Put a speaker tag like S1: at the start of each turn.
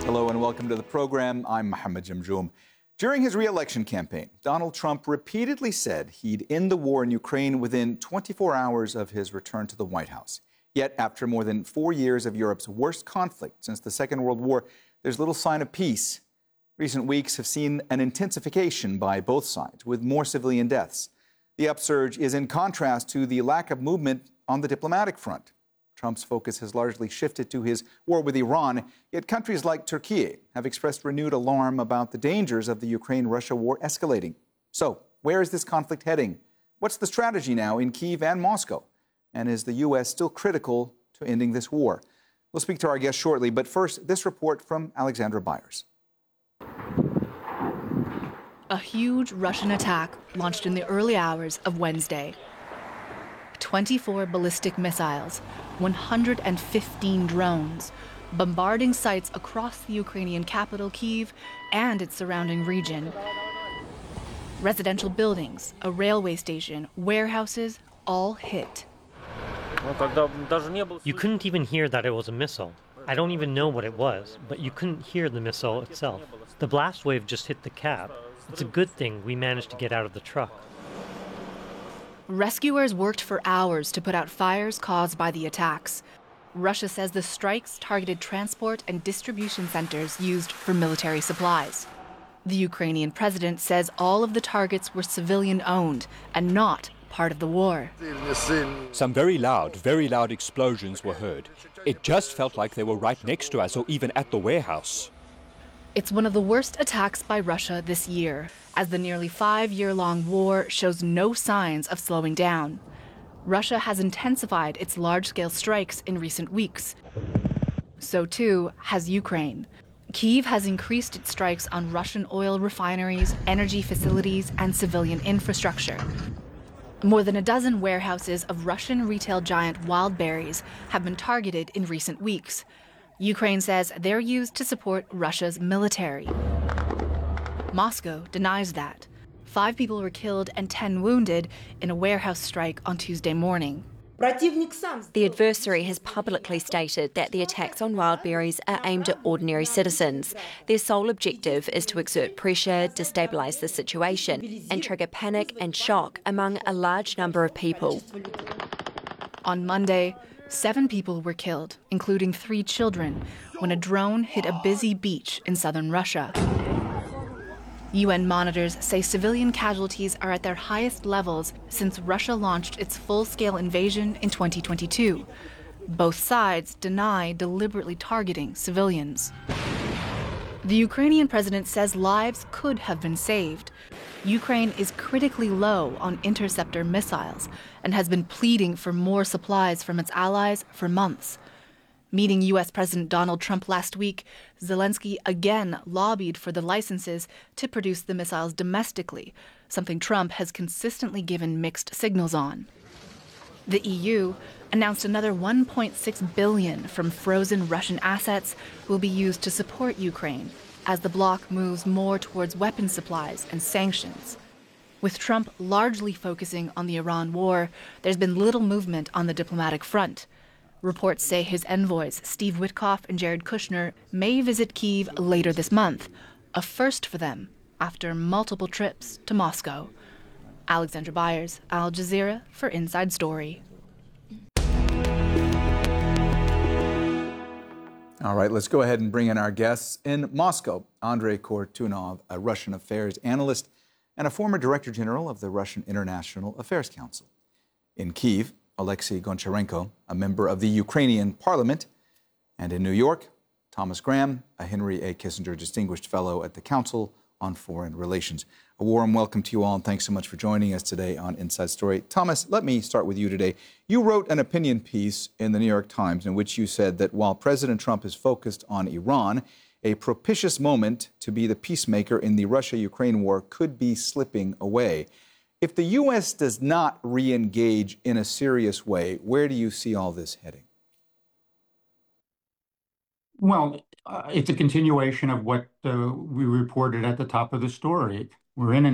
S1: Hello and welcome to the program. I'm Mohammed Jamjoom. During his re-election campaign, Donald Trump repeatedly said he'd end the war in Ukraine within 24 hours of his return to the White House. Yet, after more than 4 years of Europe's worst conflict since the Second World War, there's little sign of peace. Recent weeks have seen an intensification by both sides, with more civilian deaths. The upsurge is in contrast to the lack of movement on the diplomatic front. Trump's focus has largely shifted to his war with Iran, yet countries like Turkey have expressed renewed alarm about the dangers of the Ukraine-Russia war escalating. So, where is this conflict heading? What's the strategy now in Kyiv and Moscow? And is the U.S. still critical to ending this war? We'll speak to our guest shortly, but first, this report from Alexandra Byers.
S2: A huge Russian attack launched in the early hours of Wednesday. 24 ballistic missiles, 115 drones, bombarding sites across the Ukrainian capital, Kyiv, and its surrounding region. Residential buildings, a railway station, warehouses, all hit.
S3: You couldn't even hear that it was a missile. I don't even know what it was, but you couldn't hear the missile itself. The blast wave just hit the cab. It's a good thing we managed to get out of the truck.
S2: Rescuers worked for hours to put out fires caused by the attacks. Russia says the strikes targeted transport and distribution centers used for military supplies. The Ukrainian president says all of the targets were civilian-owned and not part of the war.
S4: Some very loud explosions were heard. It just felt like they were right next to us or even at the warehouse.
S2: It's one of the worst attacks by Russia this year, as the nearly 5-year-long war shows no signs of slowing down. Russia has intensified its large-scale strikes in recent weeks. So too has Ukraine. Kyiv has increased its strikes on Russian oil refineries, energy facilities, and civilian infrastructure. More than a dozen warehouses of Russian retail giant Wildberries have been targeted in recent weeks. Ukraine says they're used to support Russia's military. Moscow denies that. 5 people were killed and 10 wounded in a warehouse strike on Tuesday morning.
S5: The adversary has publicly stated that the attacks on Wildberries are aimed at ordinary citizens. Their sole objective is to exert pressure, destabilise the situation, and trigger panic and shock among a large number of people.
S2: On Monday, 7 people were killed, including 3 children, when a drone hit a busy beach in southern Russia. UN monitors say civilian casualties are at their highest levels since Russia launched its full-scale invasion in 2022. Both sides deny deliberately targeting civilians. The Ukrainian president says lives could have been saved. Ukraine is critically low on interceptor missiles and has been pleading for more supplies from its allies for months. Meeting U.S. President Donald Trump last week, Zelensky again lobbied for the licenses to produce the missiles domestically, something Trump has consistently given mixed signals on. The EU announced another $1.6 billion from frozen Russian assets will be used to support Ukraine as the bloc moves more towards weapons supplies and sanctions. With Trump largely focusing on the Iran war, there's been little movement on the diplomatic front. Reports say his envoys, Steve Witkoff and Jared Kushner, may visit Kyiv later this month, a first for them after multiple trips to Moscow. Alexandra Byers, Al Jazeera for Inside Story.
S1: All right, let's go ahead and bring in our guests. In Moscow, Andrei Kortunov, a Russian affairs analyst and a former director general of the Russian International Affairs Council. In Kyiv, Alexei Goncharenko, a member of the Ukrainian parliament. And in New York, Thomas Graham, a Henry A. Kissinger Distinguished Fellow at the Council on Foreign Relations. A warm welcome to you all, and thanks so much for joining us today on Inside Story. Thomas, let me start with you today. You wrote an opinion piece in the New York Times in which you said that while President Trump is focused on Iran, a propitious moment to be the peacemaker in the Russia-Ukraine war could be slipping away. If the U.S. does not re-engage in a serious way, where do you see all this heading?
S6: Well, it's a continuation of what we reported at the top of the story. We're in an